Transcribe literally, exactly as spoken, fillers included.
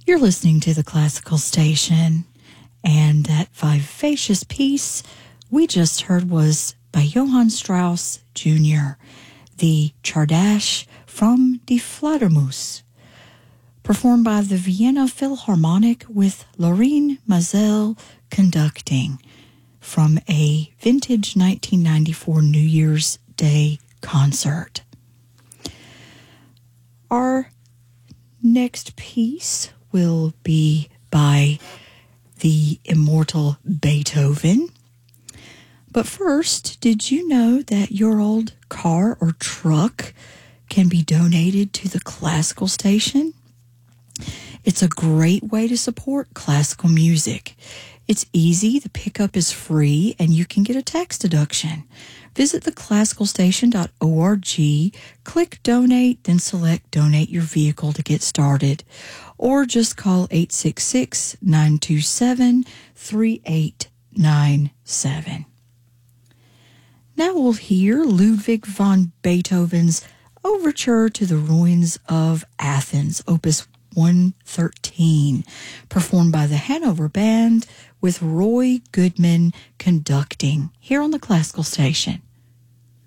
You're listening to the Classical Station, and that vivacious piece we just heard was by Johann Strauss Junior, the Czardas from Die Fledermaus, performed by the Vienna Philharmonic with Lorraine Mazel conducting from a vintage nineteen ninety-four New Year's Day concert. Our next piece will be by the immortal Beethoven. But first, did you know that your old car or truck can be donated to the Classical Station? It's a great way to support classical music. It's easy, the pickup is free, and you can get a tax deduction. Visit the classical station dot org, click Donate, then select Donate Your Vehicle to get started. Or just call eight six six, nine two seven, three eight nine seven. Now we'll hear Ludwig van Beethoven's Overture to the Ruins of Athens, Opus one thirteen, performed by the Hanover Band with Roy Goodman conducting here on the Classical Station.